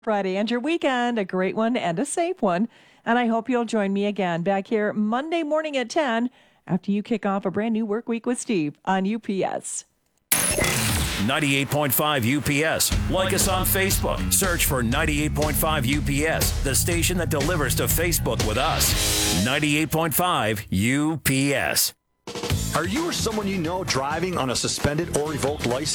Friday and your weekend, a great one and a safe one. And I hope you'll join me again back here Monday morning at 10 after you kick off a brand new work week with Steve on UPS. 98.5 UPS. Like us on Facebook. Search for 98.5 UPS, the station that delivers to Facebook with us. 98.5 UPS. Are you or someone you know driving on a suspended or revoked license?